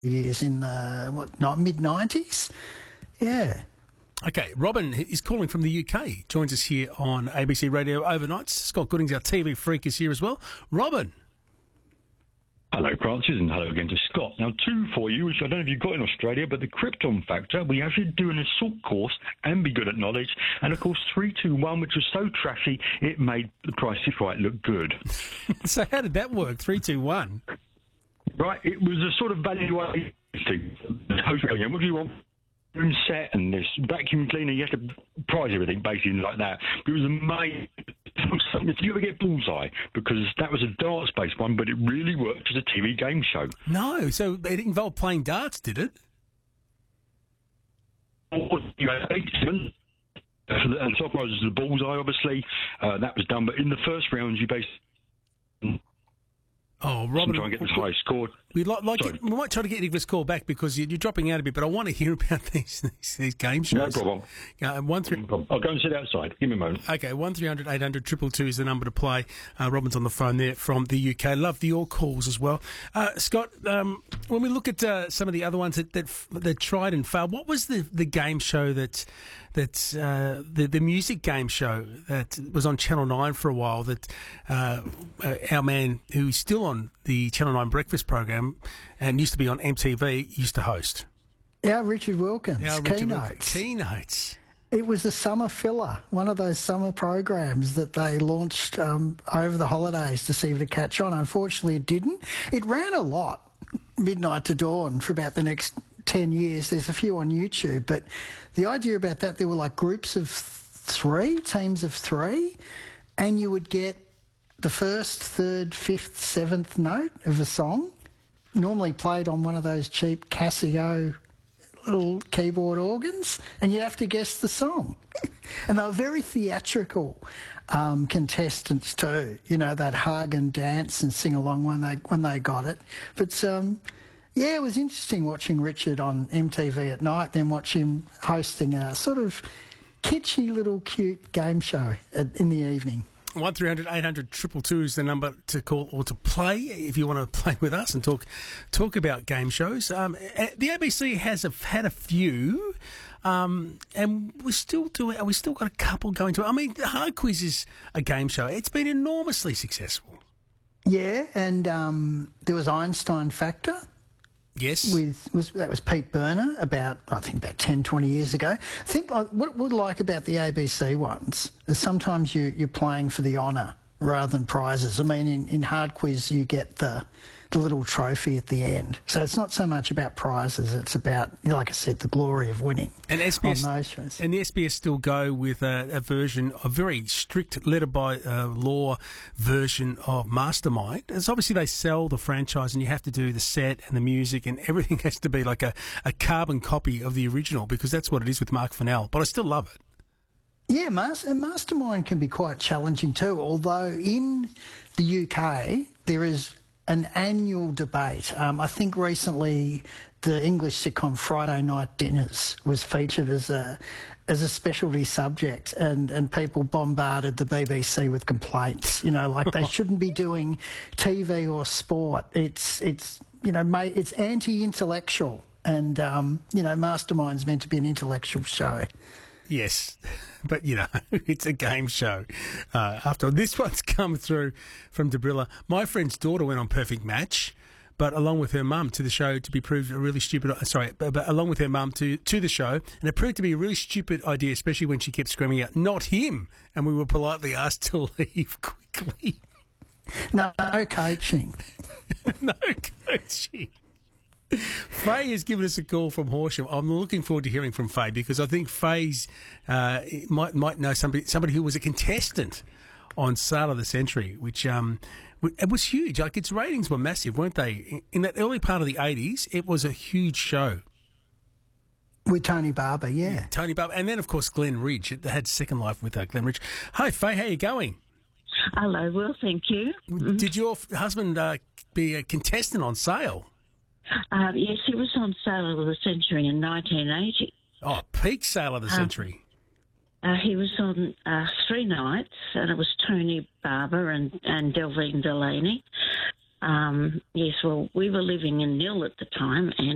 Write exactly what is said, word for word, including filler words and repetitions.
years in the what not mid nineties. Yeah. Okay, Robin is calling from the U K. Joins us here on A B C Radio Overnights. Scott Goodings, our T V freak, is here as well. Robin. Hello, Francis, and hello again to Scott. Now, two for you, which I don't know if you've got in Australia, but the Krypton Factor, we actually do an assault course and be good at knowledge. And, of course, three two one, which was so trashy, it made The Price is Right look good. So how did that work, three two one? Right, it was a sort of valuation thing. What do you want? Room set and this vacuum cleaner, you have to prize everything basically like that. It was amazing. Did you ever get Bullseye? Because that was a darts-based one, but it really worked as a T V game show. No, so it involved playing darts, did it? You had eighty-seven, and top prize was the Bullseye, obviously. Uh, that was done, but in the first round, you basically. Oh, Robin, try and get the highest score. We'd like, like it, we might try to get this call back because you're, you're dropping out a bit, but I want to hear about these these, these game shows. No problem. Uh, one three. No problem. I'll go and sit outside. Give me a moment. Okay, one three hundred eight hundred two two is the number to play. Uh, Robin's on the phone there from the U K. Love the your calls as well. Uh, Scott, um, when we look at uh, some of the other ones that, that that tried and failed, what was the, the game show that that uh, the the music game show that was on Channel Nine for a while? That uh, uh, our man who's still on the Channel Nine breakfast program and used to be on M T V used to host. Yeah, Richard Wilkins. Yeah, Richard Keynotes. Wilkins. Keynotes. It was a summer filler, one of those summer programs that they launched um, over the holidays to see if it catch on. Unfortunately, it didn't. It ran a lot, midnight to dawn, for about the next ten years. There's a few on YouTube, but the idea about that, there were like groups of three, teams of three, and you would get the first, third, fifth, seventh note of a song, normally played on one of those cheap Casio little keyboard organs, and you have to guess the song. And they were very theatrical um, contestants too. You know, they'd hug and dance and sing along when they when they got it. But um, yeah, it was interesting watching Richard on M T V at night, then watch him hosting a sort of kitschy little cute game show at, in the evening. one three hundred eight hundred two two two is the number to call or to play if you want to play with us and talk talk about game shows. Um, the A B C has a, had a few, um, and we're still doing. We still got a couple going to. I mean, the Hard Quiz is a game show. It's been enormously successful. Yeah, and um, there was Einstein Factor. Yes. With was that was Pete Burner about I think about ten, twenty years ago. I think like, what we like about the A B C ones is sometimes you you're playing for the honour rather than prizes. I mean, in, in Hard Quiz you get the the little trophy at the end. So it's not so much about prizes, it's about, like I said, the glory of winning. And S B S on those shows. And the S B S still go with a, a version, a very strict letter by uh, law version of Mastermind. It's obviously they sell the franchise and you have to do the set and the music and everything has to be like a, a carbon copy of the original because that's what it is with Mark Fennell. But I still love it. Yeah, Master, and Mastermind can be quite challenging too, although in the U K there is an annual debate. Um, I think recently the English sitcom Friday Night Dinners was featured as a as a specialty subject, and, and people bombarded the B B C with complaints. You know, like they shouldn't be doing T V or sport. It's it's you know ma- it's anti-intellectual, and um, you know Mastermind's meant to be an intellectual show. Yes, but, you know, it's a game show. Uh, after all, this one's come through from Debrilla. My friend's daughter went on Perfect Match, but along with her mum to the show to be proved a really stupid... Sorry, but, but along with her mum to, to the show, and it proved to be a really stupid idea, especially when she kept screaming out, "Not him!" And we were politely asked to leave quickly. No, no coaching. No coaching. Faye has given us a call from Horsham. I'm looking forward to hearing from Faye because I think Faye's uh, might might know somebody somebody who was a contestant on Sale of the Century, which um, it was huge. Like its ratings were massive, weren't they? In that early part of the eighties, it was a huge show. With Tony Barber, yeah. yeah Tony Barber. And then, of course, Glenn Ridge. It had Second Life with uh, Glenn Ridge. Hi, Faye, how are you going? Hello, well, thank you. Did your husband uh, be a contestant on Sale? Uh, yes, he was on Sale of the Century in nineteen eighty. Oh, peak Sale of the Century. Uh, he was on uh, three nights, and it was Tony Barber and, and Delvine Delaney. Um, yes, well, we were living in Nil at the time, and